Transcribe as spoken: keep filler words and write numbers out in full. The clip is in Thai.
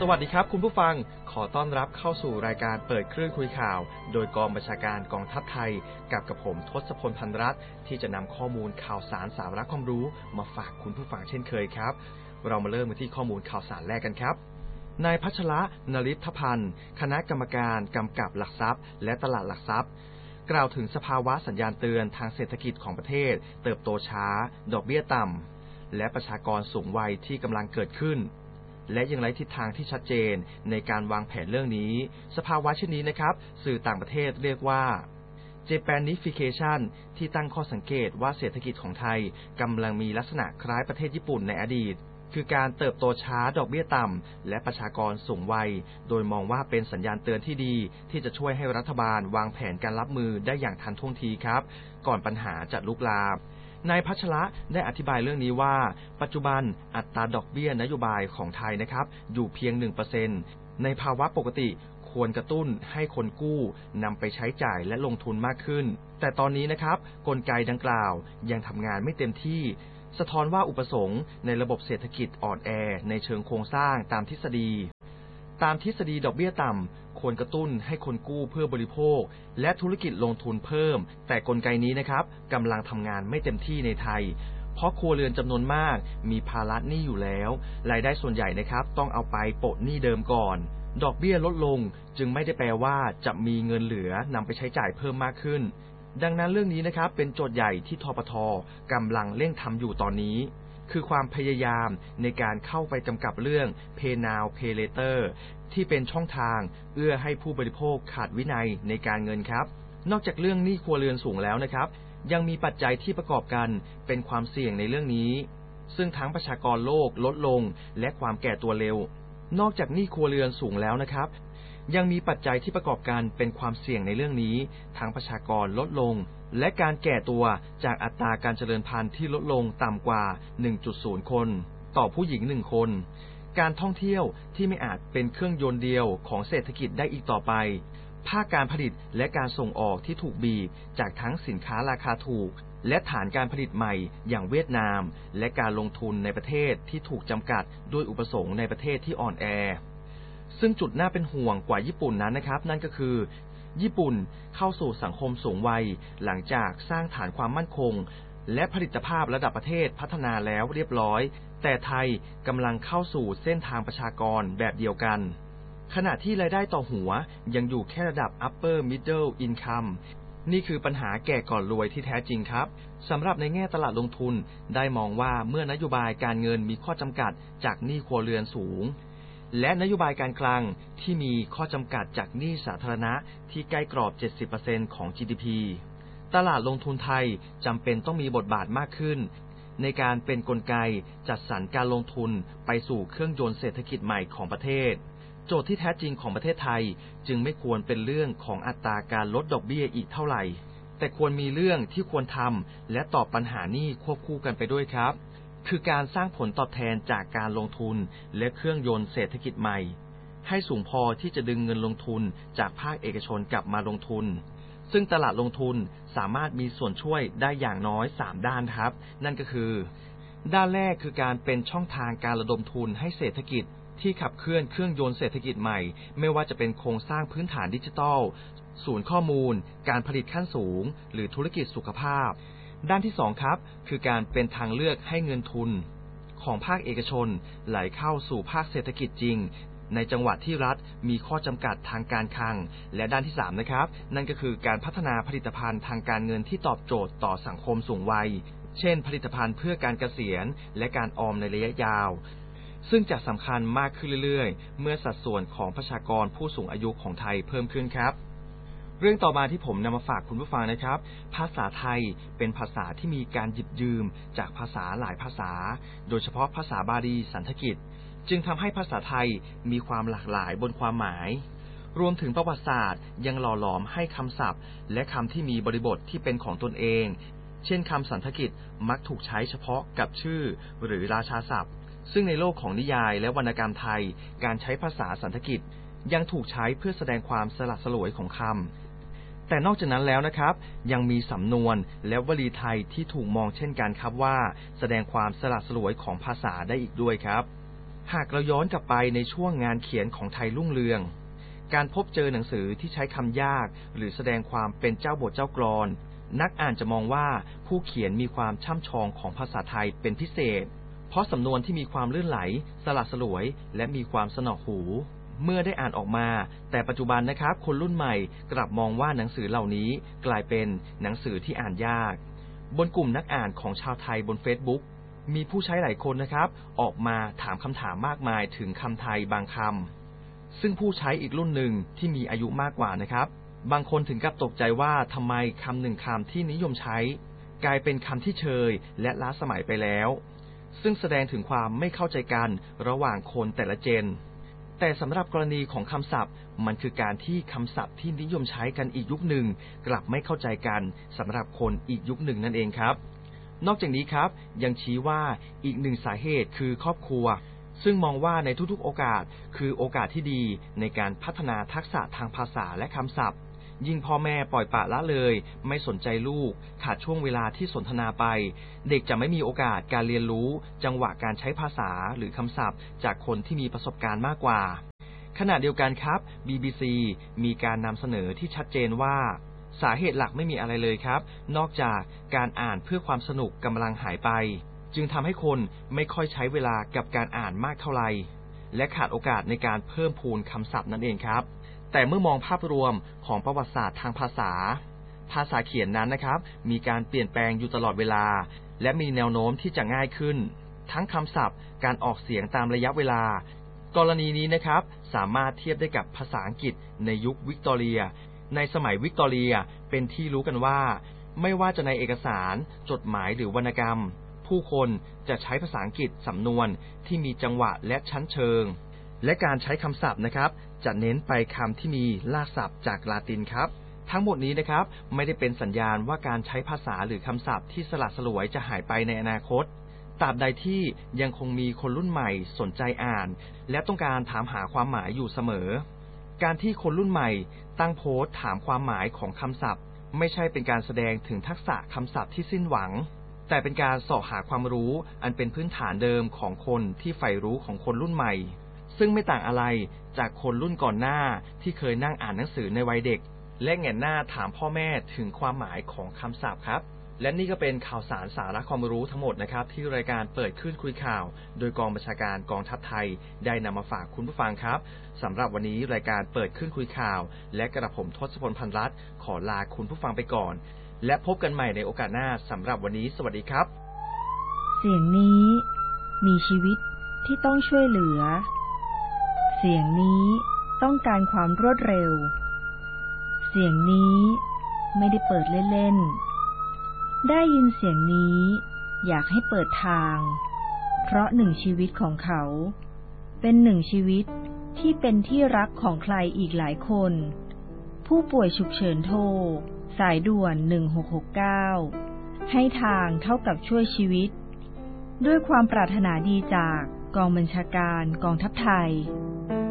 สวัสดีครับคุณผู้ฟังขอต้อนรับเข้าสู่รายการเปิดเครื่องคุยข่าวโดยกองบัญชาการกองทัพไทยกับกับผมทศพลพันธุ์รัตน์ที่จะนำข้อมูลข่าวสารสาระความรู้มาฝากคุณผู้ฟังเช่นเคยครับเรามาเริ่มกันที่ข้อมูลข่าวสารแรกกันครับนายพัชระ นฤทธพันธ์คณะกรรมการกำกับหลักทรัพย์และตลาดหลักทรัพย์กล่าวถึงสภาวะสัญญาณเตือนทางเศรษฐกิจของประเทศเติบโตช้าดอกเบี้ยต่ำและประชากรสูงวัยที่กำลังเกิดขึ้นและยังไร้ทิศทางที่ชัดเจนในการวางแผนเรื่องนี้สภาวะเช่นนี้นะครับสื่อต่างประเทศเรียกว่า Japanification ที่ตั้งข้อสังเกตว่าเศรษฐกิจของไทยกำลังมีลักษณะคล้ายประเทศญี่ปุ่นในอดีตคือการเติบโตช้าดอกเบี้ยต่ำและประชากรสูงวัยโดยมองว่าเป็นสัญญาณเตือนที่ดีที่จะช่วยให้รัฐบาลวางแผนการรับมือได้อย่างทันท่วงทีครับก่อนปัญหาจะลุกลามนายพัชระได้อธิบายเรื่องนี้ว่าปัจจุบันอัตราดอกเบี้ยนโยบายของไทยนะครับอยู่เพียง หนึ่งเปอร์เซ็นต์ ในภาวะปกติควรกระตุ้นให้คนกู้นำไปใช้จ่ายและลงทุนมากขึ้นแต่ตอนนี้นะครับกลไกดังกล่าวยังทำงานไม่เต็มที่สะท้อนว่าอุปสงค์ในระบบเศรษฐกิจอ่อนแอในเชิงโครงสร้างตามทฤษฎีตามทฤษฎีดอกเบี้ยต่ำควรกระตุ้นให้คนกู้เพื่อบริโภคและธุรกิจลงทุนเพิ่มแต่กลไกนี้นะครับกำลังทำงานไม่เต็มที่ในไทยเพราะครัวเรือนจำนวนมากมีภาระหนี้อยู่แล้วรายได้ส่วนใหญ่นะครับต้องเอาไปโปะหนี้เดิมก่อนดอกเบี้ยลดลงจึงไม่ได้แปลว่าจะมีเงินเหลือนำไปใช้จ่ายเพิ่มมากขึ้นดังนั้นเรื่องนี้นะครับเป็นโจทย์ใหญ่ที่ทปท.กำลังเร่งทำอยู่ตอนนี้คือความพยายามในการเข้าไปกำกับเรื่อง Pay Now Pay Later ที่เป็นช่องทางเอื้อให้ผู้บริโภคขาดวินัยในการเงินครับนอกจากเรื่องหนี้ครัวเรือนสูงแล้วนะครับยังมีปัจจัยที่ประกอบกันเป็นความเสี่ยงในเรื่องนี้ซึ่งทั้งประชากรโลกลดลงและความแก่ตัวเร็วนอกจากหนี้ครัวเรือนสูงแล้วนะครับยังมีปัจจัยที่ประกอบกันเป็นความเสี่ยงในเรื่องนี้ทั้งประชากรลดลงและการแก่ตัวจากอัตราการเจริญพันธุ์ที่ลดลงต่ำกว่า หนึ่งจุดศูนย์ คนต่อผู้หญิงหนึ่งคนการท่องเที่ยวที่ไม่อาจเป็นเครื่องยนต์เดียวของเศรษฐกิจได้อีกต่อไปภาคการผลิตและการส่งออกที่ถูกบีบจากทั้งสินค้าราคาถูกและฐานการผลิตใหม่อย่างเวียดนามและการลงทุนในประเทศที่ถูกจำกัดด้วยอุปสงค์ในประเทศที่อ่อนแอซึ่งจุดน่าเป็นห่วงกว่าญี่ปุ่นนั้นนะครับนั่นก็คือญี่ปุ่นเข้าสู่สังคมสูงวัยหลังจากสร้างฐานความมั่นคงและผลิตภาพระดับประเทศพัฒนาแล้วเรียบร้อยแต่ไทยกำลังเข้าสู่เส้นทางประชากรแบบเดียวกันขณะที่รายได้ต่อหัวยังอยู่แค่ระดับ upper middle income นี่คือปัญหาแก่ก่อนรวยที่แท้จริงครับสำหรับในแง่ตลาดลงทุนได้มองว่าเมื่อนโยบายการเงินมีข้อจำกัดจากหนี้ครัวเรือนสูงและนโยบายการคลังที่มีข้อจำกัดจากหนี้สาธารณะที่ใกล้กรอบ เจ็ดสิบเปอร์เซ็นต์ ของ จี ดี พี ตลาดลงทุนไทยจำเป็นต้องมีบทบาทมากขึ้นในการเป็นกลไกจัดสรรการลงทุนไปสู่เครื่องยนต์เศรษฐกิจใหม่ของประเทศโจทย์ที่แท้จริงของประเทศไทยจึงไม่ควรเป็นเรื่องของอัตราการลดดอกเบี้ยอีกเท่าไหร่แต่ควรมีเรื่องที่ควรทำและตอบปัญหานี้ควบคู่กันไปด้วยครับคือการสร้างผลตอบแทนจากการลงทุนและเครื่องยนต์เศรษฐกิจใหม่ให้สูงพอที่จะดึงเงินลงทุนจากภาคเอกชนกลับมาลงทุนซึ่งตลาดลงทุนสามารถมีส่วนช่วยได้อย่างน้อยสามด้านครับนั่นก็คือด้านแรกคือการเป็นช่องทางการระดมทุนให้เศรษฐกิจที่ขับเคลื่อนเครื่องยนต์เศรษฐกิจใหม่ไม่ว่าจะเป็นโครงสร้างพื้นฐานดิจิทัลศูนย์ข้อมูลการผลิตขั้นสูงหรือธุรกิจสุขภาพด้านที่สองครับคือการเป็นทางเลือกให้เงินทุนของภาคเอกชนไหลเข้าสู่ภาคเศรษฐกิจจริงในจังหวัดที่รัฐมีข้อจำกัดทางการคลังและด้านที่สามนะครับนั่นก็คือการพัฒนาผลิตภัณฑ์ทางการเงินที่ตอบโจทย์ต่อสังคมสูงวัยเช่นผลิตภัณฑ์เพื่อการเกษียณและการออมในระยะยาวซึ่งจะสำคัญมากขึ้นเรื่อยๆเมื่อสัดส่วนของประชากรผู้สูงอายุของไทยเพิ่มขึ้นครับเรื่องต่อมาที่ผมนำมาฝากคุณผู้ฟังนะครับภาษาไทยเป็นภาษาที่มีการหยิบยืมจากภาษาหลายภาษาโดยเฉพาะภาษาบาลีสันสกฤตจึงทำให้ภาษาไทยมีความหลากหลายบนความหมายรวมถึงประวัติศาสตร์ยังหล่อหลอมให้คำศัพท์และคำที่มีบริบทที่เป็นของตนเองเช่นคำสันสกฤตมักถูกใช้เฉพาะกับชื่อหรือราชาศัพท์ซึ่งในโลกของนิยายและวรรณกรรมไทยการใช้ภาษาสันสกฤตยังถูกใช้เพื่อแสดงความสละสลวยของคำแต่นอกจากนั้นแล้วนะครับยังมีสำนวนและวลีไทยที่ถูกมองเช่นกันครับว่าแสดงความสละสลวยของภาษาได้อีกด้วยครับหากเราย้อนกลับไปในช่วงงานเขียนของไทยรุ่งเรืองการพบเจอหนังสือที่ใช้คำยากหรือแสดงความเป็นเจ้าบทเจ้ากลอนนักอ่านจะมองว่าผู้เขียนมีความช่ำชองของภาษาไทยเป็นพิเศษเพราะสำนวนที่มีความลื่นไหลสลัดสลวยและมีความสนอหูเมื่อได้อ่านออกมาแต่ปัจจุบันนะครับคนรุ่นใหม่กลับมองว่าหนังสือเหล่านี้กลายเป็นหนังสือที่อ่านยากบนกลุ่มนักอ่านของชาวไทยบน Facebook มีผู้ใช้หลายคนนะครับออกมาถามคำถามมากมายถึงคำไทยบางคำซึ่งผู้ใช้อีกรุ่นหนึ่งที่มีอายุมากกว่านะครับบางคนถึงกับตกใจว่าทำไมคำหนึ่งคำที่นิยมใช้กลายเป็นคำที่เชยและล้าสมัยไปแล้วซึ่งแสดงถึงความไม่เข้าใจกันระหว่างคนแต่ละเจนแต่สำหรับกรณีของคำศัพท์มันคือการที่คำศัพท์ที่นิยมใช้กันอีกยุคหนึ่งกลับไม่เข้าใจกันสำหรับคนอีกยุคหนึ่งนั่นเองครับนอกจากนี้ครับยังชี้ว่าอีกหนึ่งสาเหตุคือครอบครัวซึ่งมองว่าในทุกๆโอกาสคือโอกาสที่ดีในการพัฒนาทักษะทางภาษาและคำศัพท์ยิ่งพ่อแม่ปล่อยปละละเลยไม่สนใจลูกขาดช่วงเวลาที่สนทนาไปเด็กจะไม่มีโอกาสการเรียนรู้จังหวะการใช้ภาษาหรือคำศัพท์จากคนที่มีประสบการณ์มากกว่าขณะเดียวกันครับ บี บี ซี มีการนำเสนอที่ชัดเจนว่าสาเหตุหลักไม่มีอะไรเลยครับนอกจากการอ่านเพื่อความสนุกกำลังหายไปจึงทำให้คนไม่ค่อยใช้เวลากับการอ่านมากเท่าไหร่และขาดโอกาสในการเพิ่มพูนคำศัพท์นั่นเองครับแต่เมื่อมองภาพรวมของประวัติศาสตร์ทางภาษาภาษาเขียนนั้นนะครับมีการเปลี่ยนแปลงอยู่ตลอดเวลาและมีแนวโน้มที่จะง่ายขึ้นทั้งคำศัพท์การออกเสียงตามระยะเวลากรณีนี้นะครับสามารถเทียบได้กับภาษาอังกฤษในยุควิกตอเรียในสมัยวิกตอเรียเป็นที่รู้กันว่าไม่ว่าจะในเอกสารจดหมายหรือวรรณกรรมผู้คนจะใช้ภาษาอังกฤษสำนวนที่มีจังหวะและชั้นเชิงและการใช้คำศัพท์นะครับจะเน้นไปคำที่มีรากศัพท์จากลาตินครับทั้งหมดนี้นะครับไม่ได้เป็นสัญญาณว่าการใช้ภาษาหรือคำศัพท์ที่สลัดสลวยจะหายไปในอนาคตตราบใดที่ยังคงมีคนรุ่นใหม่สนใจอ่านและต้องการถามหาความหมายอยู่เสมอการที่คนรุ่นใหม่ตั้งโพสต์ถามความหมายของคำศัพท์ไม่ใช่เป็นการแสดงถึงทักษะคำศัพท์ที่สิ้นหวังแต่เป็นการเสาะหาความรู้อันเป็นพื้นฐานเดิมของคนที่ใฝ่รู้ของคนรุ่นใหม่ซึ่งไม่ต่างอะไรจากคนรุ่นก่อนหน้าที่เคยนั่งอ่านหนังสือในวัยเด็กและแหงนหน้าถามพ่อแม่ถึงความหมายของคำศัพท์ครับและนี่ก็เป็นข่าวสารสาระความรู้ทั้งหมดนะครับที่รายการเปิดคลื่นคุยข่าวโดยกองบัญชาการกองทัพไทยได้นำมาฝากคุณผู้ฟังครับสำหรับวันนี้รายการเปิดคลื่นคุยข่าวและกระผมทศพลพันรัตน์ขอลาคุณผู้ฟังไปก่อนและพบกันใหม่ในโอกาสหน้าสำหรับวันนี้สวัสดีครับเสียงนี้มีชีวิตที่ต้องช่วยเหลือเสียงนี้ต้องการความรวดเร็วเสียงนี้ไม่ได้เปิดเล่นๆได้ยินเสียงนี้อยากให้เปิดทางเพราะหนึ่งชีวิตของเขาเป็นหนึ่งชีวิตที่เป็นที่รักของใครอีกหลายคนผู้ป่วยฉุกเฉินโทรสายด่วนหนึ่งหกหกเก้าให้ทางเท่ากับช่วยชีวิตด้วยความปรารถนาดีจากกองบัญชาการกองทัพไทย